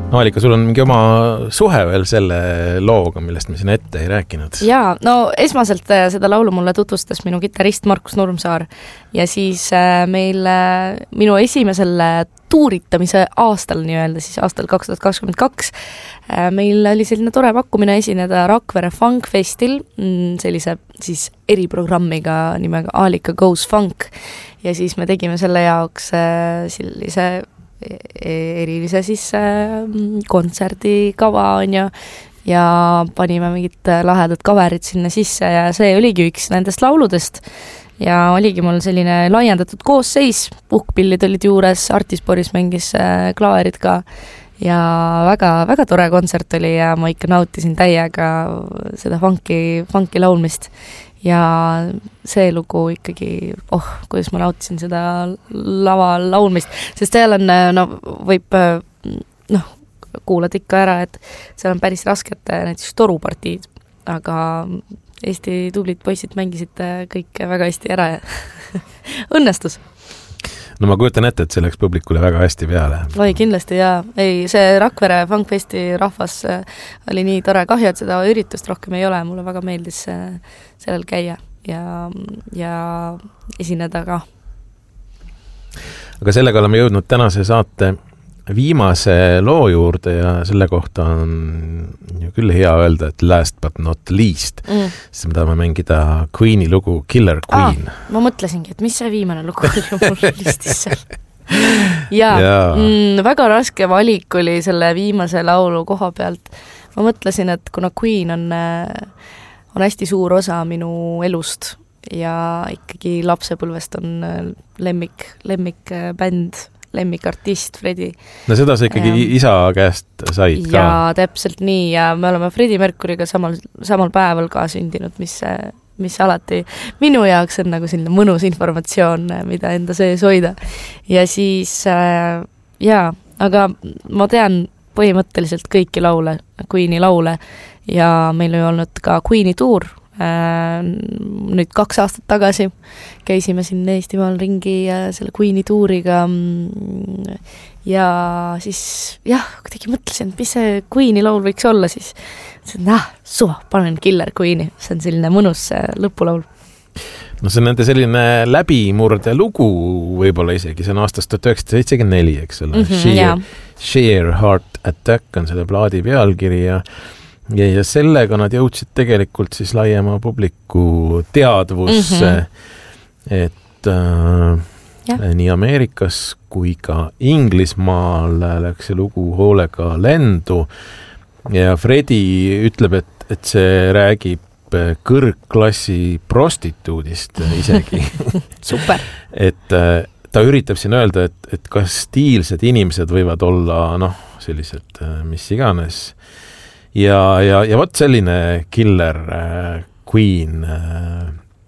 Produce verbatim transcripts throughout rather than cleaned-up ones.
Aalika, sul on mingi oma suhe veel selle looga, millest me siin ette ei rääkinud? Jaa, no esmaselt seda laulu mulle tutvustas minu kitarrist Markus Nurmsaar ja siis meil minu esimesel tuuritamise aastal, nii-öelda siis aastal kaks tuhat kakskümmend kaks, meil oli selline tore pakkumine esineda Rakvere Funk Festil, sellise siis eriprogrammiga nimega Aalika Goes Funk ja siis me tegime selle jaoks sellise erilise siis kontserdikava on ja, ja panime mingid lahedad kaverid sinna sisse ja see oligi üks nendest lauludest ja oligi mul selline laiendatud koosseis, puhkpillid olid juures, Artis Boris mängis klaarid ka ja väga, väga tore kontsert oli ja ma ikka nautisin täiega seda funky, funky laulmist ja see lugu ikkagi, oh, kuidas ma nautisin seda lava laulmist, sest seal on, no võib, noh, kuulad ikka ära, et seal on päris rasked näiteks torupartiid, aga Eesti tublid poisid mängisid kõik väga hästi ära ja õnnestus. No ma kujutan ette, et see läks publikule väga hästi peale. Oi, kindlasti, jaa. Ei, see Rakvere Funkfesti rahvas oli nii tore, kahju, et seda üritust rohkem ei ole. Mulle väga meeldis sellel käia ja, ja esineda ka. Aga sellega oleme jõudnud tänase saate viimase loo juurde ja selle kohta on ju küll hea öelda, et last but not least, mm. siis me tahame mängida Queeni lugu Killer Queen. Ah, ma mõtlesingi, et mis see viimane lugu oli mul listis seal. ja mm, väga raske valik oli selle viimase laulu koha pealt. Ma mõtlesin, et kuna Queen on, on hästi suur osa minu elust ja ikkagi lapsepõlvest on lemmik, lemmik bänd, lemmikartist Fredi. No seda sa ikkagi ja, isa käest said ka. Ja täpselt nii ja me oleme Fredi Mercuriga samal, samal päeval ka sündinud, mis, mis alati minu jaoks on nagu selline mõnus informatsioon, mida enda sees hoida. Ja siis, äh, jaa, aga ma tean põhimõtteliselt kõiki laule, Queeni laule ja meil oli olnud ka Queeni tuur, nüüd kaks aastat tagasi käisime siin Eestimaal ringi selle Queeni tuuriga ja siis jah, kuidagi mõtlesin, et mis see Queeni laul võiks olla siis see, nah, suva, panen Killer Queeni, see on selline mõnus lõpulaul. No see on nende selline läbimurde lugu võib-olla isegi, see on aastast tuhat üheksasada seitsekümmend neli, eks ole. Mm-hmm, Sheer, Sheer Heart Attack on selle plaadi pealkiri ja Ja, ja sellega nad jõudsid tegelikult siis laiema publiku teadvusse, mm-hmm. et äh, nii Ameerikas kui ka Inglismaal läks see lugu hoolega lendu ja Fredi ütleb, et, et see räägib kõrgklassi prostituudist isegi. Super. et äh, ta üritab siin öelda, et, et kas stiilsed inimesed võivad olla, noh, sellised äh, mis iganes. Ja, ja, ja võt selline Killer äh, Queen äh,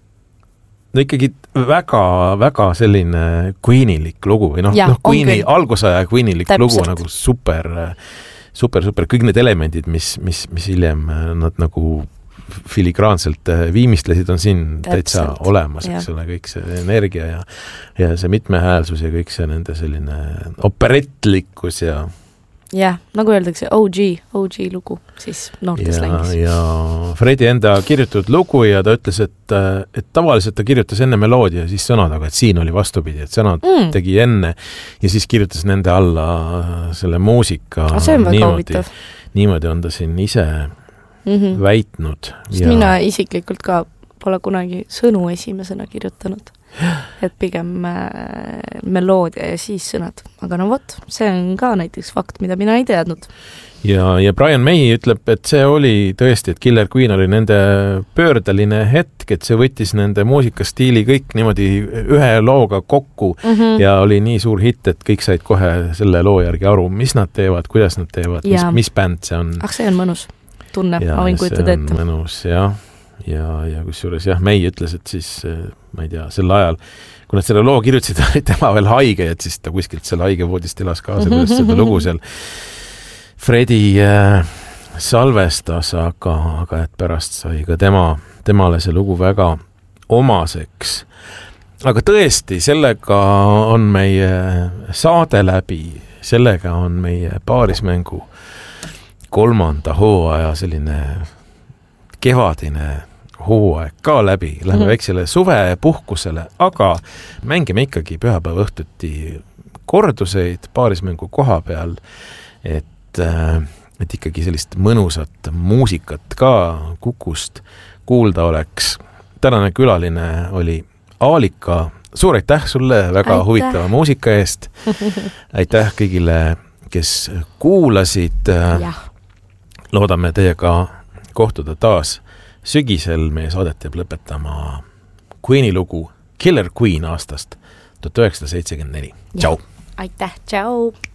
no ikkagi väga, väga selline Queenilik lugu või noh, noh Queeni, algusaja Queenilik Täpselt. Lugu nagu super, super, super, kõik need elemendid, mis, mis, mis hiljem nad nagu filigraanselt viimistlesid, on siin Täpselt. Täitsa olemas, eks ole, kõik see energia ja, ja see mitmehäälsus ja kõik see nende selline operettlikkus ja jah, nagu öeldakse, O G, O G lugu, siis noortes längis. Ja Fredi enda kirjutatud lugu ja ta ütles, et, et tavaliselt ta kirjutas enne meloodia ja siis sõnad, aga et siin oli vastupidi, et sõnad mm. tegi enne ja siis kirjutas nende alla selle muusika. See on väga huvitav. Niimoodi on ta siin ise mm-hmm. väitnud. Sest ja... mina isiklikult ka pole kunagi sõnu esimesena kirjutanud. Et pigem äh, meloodia ja siis sõnad. Aga no vot, see on ka näiteks fakt, mida mina ei teadnud. Ja, ja Brian May ütleb, et see oli tõesti, et Killer Queen oli nende pöördeline hetk, et see võttis nende muusikastiili kõik niimoodi ühe looga kokku mm-hmm. ja oli nii suur hitt, et kõik said kohe selle loo järgi aru, mis nad teevad, kuidas nad teevad, mis, mis bänd see on. Ah, see on mõnus tunne, ja, ma võin kujutada ette. See on mõnus, jah. Ja, ja kusjuures jah, May ütles, et siis, ma ei tea, sel ajal, kui nad selle loo kirjutasid, oli tema veel haige, et siis ta kuskilt selle haige voodist elas kaasa, kuidas seda lugu seal Fredi äh, salvestas, aga, aga et pärast sai ka tema, temale see lugu väga omaseks. Aga tõesti, sellega on meie saade läbi sellega on meie paarismängu kolmanda hooaja selline kevadine hooaeg ka läbi. Lähme mm-hmm. väiksele suvepuhkusele, aga mängime ikkagi pühapäeva õhtuti korduseid paarismängu koha peal, et, et ikkagi sellist mõnusat muusikat ka Kukust kuulda oleks. Tänane külaline oli Aalika. Suur aitäh sulle väga aitäh. Huvitava muusika eest. Aitäh kõigile, kes kuulasid. Ja. Loodame teiega kohtuda taas sügisel. Meie saadet jääb lõpetama Queeni lugu Killer Queen aastast tuhat üheksasada seitsekümmend neli. Tšau! Aitäh, tšau!